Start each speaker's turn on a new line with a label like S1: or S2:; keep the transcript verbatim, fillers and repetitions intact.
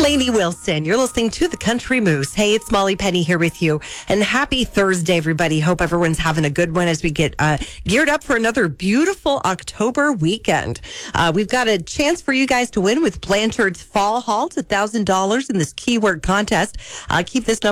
S1: Lainey Wilson, you're listening to The Country Moose. Hey, it's Molly Penny here with you. And happy Thursday, everybody. Hope everyone's having a good one as we get uh, geared up for another beautiful October weekend. Uh, we've got a chance for you guys to win with Blanchard's Fall Halt, one thousand dollars in this keyword contest. Uh, keep this number